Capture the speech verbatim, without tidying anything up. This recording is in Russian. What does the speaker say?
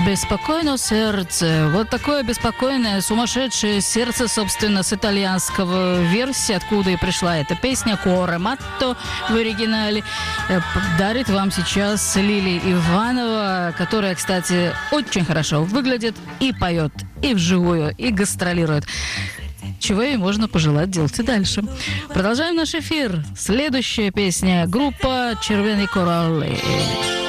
Беспокойное сердце. Вот такое беспокойное, сумасшедшее сердце, собственно, с итальянского версии, откуда и пришла эта песня, Cuore matto в оригинале, дарит вам сейчас Лили Иванова, которая, кстати, очень хорошо выглядит и поет, и вживую, и гастролирует. Чего ей можно пожелать делать и дальше. Продолжаем наш эфир. Следующая песня. Группа «Червеные кораллы».